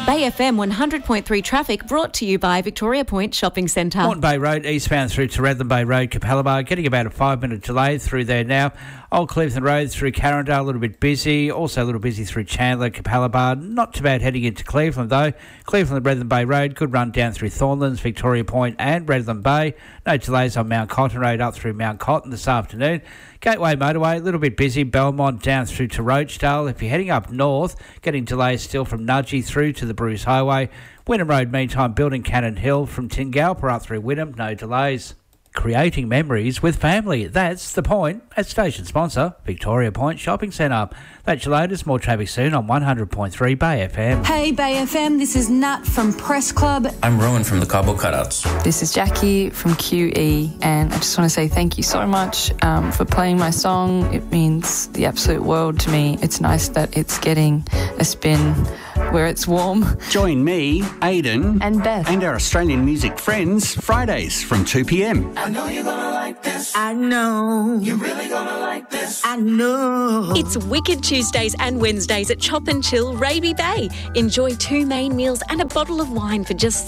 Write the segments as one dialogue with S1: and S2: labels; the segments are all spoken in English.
S1: Bay FM 100.3 traffic brought to you by Victoria Point Shopping Centre.
S2: Moreton Bay Road, eastbound through to Redland Bay Road, Capalaba, getting about a 5-minute delay through there now. Old Clifton Road through Carindale, a little bit busy. Also a little busy through Chandler, Capalaba. Not too bad heading into Cleveland though. Cleveland, Redland Bay Road, good run down through Thornlands, Victoria Point and Redland Bay. No delays on Mount Cotton Road up through Mount Cotton this afternoon. Gateway Motorway, a little bit busy. Belmont down through to Roachdale. If you're heading up north, getting delays still from Nudgee through to the Bruce Highway. Wynnum Road, meantime, building Cannon Hill from Tingalpa up through Wynnum, no delays. Creating memories with family. That's the point. At station sponsor, Victoria Point Shopping Centre. That's your latest. More traffic soon on 100.3 Bay FM.
S3: Hey Bay FM, this is Nat from Press Club.
S4: I'm Rowan from the Cobble Cutouts.
S5: This is Jackie from QE, and I just want to say thank you so much for playing my song. It means the absolute world to me. It's nice that it's getting a spin where it's warm.
S6: Join me, Aidan,
S5: and Beth,
S6: and our Australian music friends Fridays from 2 p.m.
S7: I know you're gonna like this. I know you're really gonna like this. I know.
S1: It's Wicked Tuesdays and Wednesdays at Chop and Chill Raby Bay. Enjoy 2 main meals and a bottle of wine for just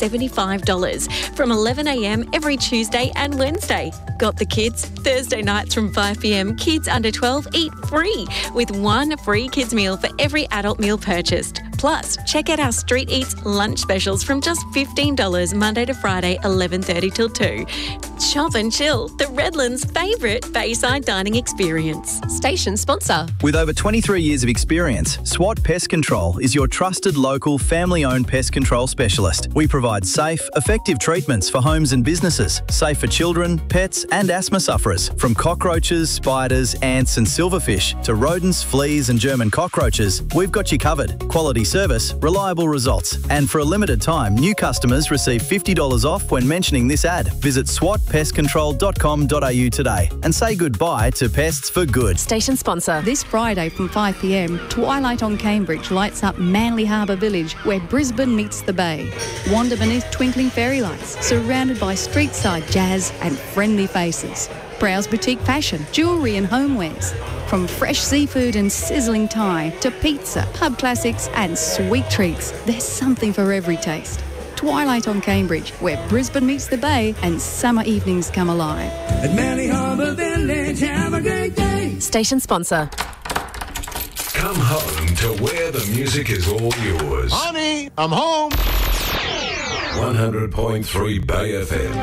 S1: $75 from 11 a.m. every Tuesday and Wednesday. Got the kids? Thursday nights from 5 p.m. Kids under 12 eat free with 1 free kids meal for every adult meal purchased. Plus, check out our Street Eats lunch specials from just $15 Monday to Friday, 11:30 till 2. Chop and Chill, the Redlands' favourite Bayside dining experience. Station sponsor.
S8: With over 23 years of experience, SWAT Pest Control is your trusted local family-owned pest control specialist. We provide safe, effective treatments for homes and businesses, safe for children, pets and asthma sufferers. From cockroaches, spiders, ants and silverfish to rodents, fleas and German cockroaches, we've got you covered. Quality service, reliable results. And for a limited time, new customers receive $50 off when mentioning this ad. Visit swatpestcontrol.com.au today and say goodbye to pests for good.
S1: Station sponsor.
S3: This Friday from 5 p.m, Twilight on Cambridge lights up Manly Harbour Village, where Brisbane meets the Bay. Wander beneath twinkling fairy lights, surrounded by street-side jazz and friendly faces. Browse boutique fashion, jewellery and homewares. From fresh seafood and sizzling Thai to pizza, pub classics and sweet treats, there's something for every taste. Twilight on Cambridge, where Brisbane meets the Bay and summer evenings come alive.
S7: At Manly Harbour Village, have a great day.
S1: Station sponsor.
S9: Come home to where the music is all yours.
S10: Honey, I'm home.
S9: 100.3 Bay FM.